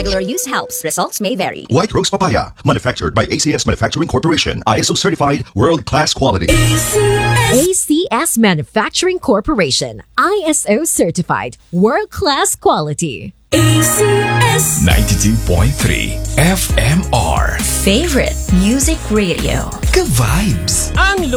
Regular use helps. Results may vary. White Rose Papaya, manufactured by ACS Manufacturing Corporation. ISO certified, world-class quality. ACS Manufacturing Corporation. ISO certified, world-class quality. ACS 92.3 FMR. Favorite music radio. Ka-vibes. Ang